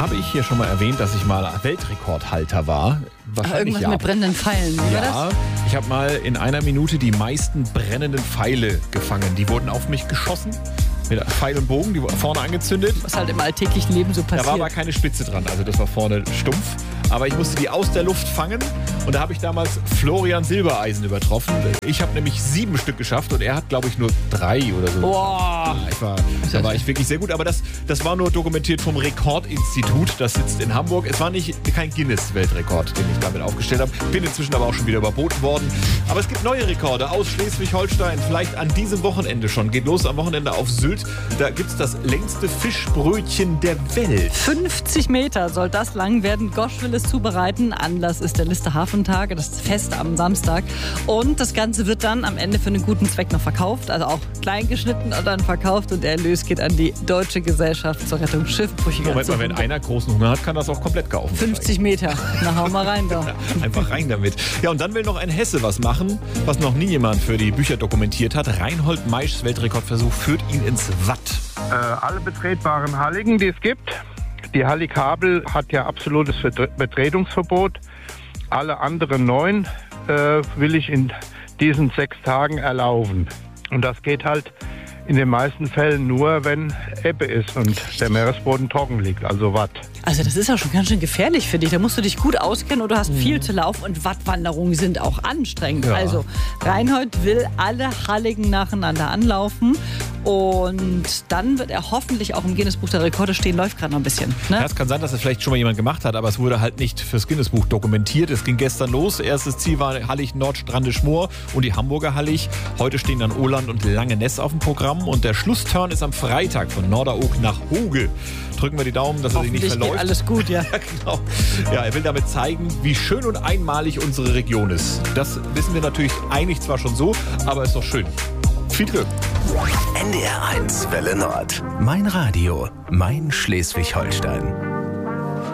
Habe ich hier schon mal erwähnt, dass ich mal Weltrekordhalter war? Wahrscheinlich irgendwas mit brennenden Pfeilen, wie war ja, das? ich habe mal in einer Minute die meisten brennenden Pfeile gefangen. Die wurden auf mich geschossen. Mit Pfeil und Bogen, die wurden vorne angezündet. Was halt im alltäglichen Leben so passiert. Da war aber keine Spitze dran, also das war vorne stumpf. Aber ich musste die aus der Luft fangen und da habe ich damals Florian Silbereisen übertroffen. Ich habe nämlich 7 Stück geschafft und er hat, glaube ich, nur 3 oder so. Boah. Da war ich wirklich sehr gut, aber das war nur dokumentiert vom Rekordinstitut, das sitzt in Hamburg. Es war kein Guinness-Weltrekord, den ich damit aufgestellt habe. Bin inzwischen aber auch schon wieder überboten worden. Aber es gibt neue Rekorde aus Schleswig-Holstein, vielleicht an diesem Wochenende schon. Geht los am Wochenende auf Sylt. Da gibt es das längste Fischbrötchen der Welt. 50 Meter soll das lang werden. Gosch will es zubereiten. Anlass ist der Lister Hafentage, das Fest am Samstag. Und das Ganze wird dann am Ende für einen guten Zweck noch verkauft. Also auch klein geschnitten und dann verkauft. Und der Erlös geht an die Deutsche Gesellschaft zur Rettung schiffbrüchiger. Moment mal, wenn einer großen Hunger hat, kann das auch komplett kaufen. 50 Meter. Na, hau mal rein da. Ja, einfach rein damit. Ja, und dann will noch ein Hesse was machen, was noch nie jemand für die Bücher dokumentiert hat. Reinhold Maischs Weltrekordversuch führt ihn ins Watt. Alle betretbaren Halligen, die es gibt. Die Halligkabel hat ja absolutes Betretungsverbot. Alle anderen 9 will ich in diesen 6 Tagen erlauben. Und das geht halt in den meisten Fällen nur, wenn Ebbe ist und der Meeresboden trocken liegt, also Watt. Also das ist ja schon ganz schön gefährlich für dich. Da musst du dich gut auskennen oder du hast viel zu laufen und Wattwanderungen sind auch anstrengend. Ja. Also Reinhold will alle Halligen nacheinander anlaufen und dann wird er hoffentlich auch im Guinness-Buch der Rekorde stehen. Läuft gerade noch ein bisschen. Ne? Ja, es kann sein, dass es vielleicht schon mal jemand gemacht hat, aber es wurde halt nicht fürs Guinness-Buch dokumentiert. Es ging gestern los. Erstes Ziel war Hallig Nordstrande-Schmoor und die Hamburger Hallig. Heute stehen dann Oland und Langeness auf dem Programm und der Schlussturn ist am Freitag von Norderog nach Hoge. Drücken wir die Daumen, dass er sich nicht verläuft. Geht alles gut, ja. Ja, genau. Ja, er will damit zeigen, wie schön und einmalig unsere Region ist. Das wissen wir natürlich eigentlich zwar schon so, aber ist doch schön. Viel Glück. NDR 1 Welle Nord. Mein Radio, mein Schleswig-Holstein.